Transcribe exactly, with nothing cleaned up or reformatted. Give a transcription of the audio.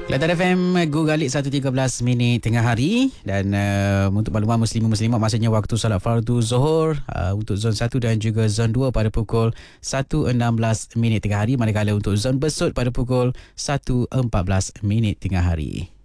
Kelantan F M, Google Galik satu tiga belas minit tengah hari. Dan uh, untuk makluman Muslim-Muslimat, maksudnya waktu salat fardu Zuhur uh, untuk zon satu dan juga zon dua pada pukul satu enam belas minit tengah hari. Manakala untuk zon besut pada pukul satu empat belas minit tengah hari.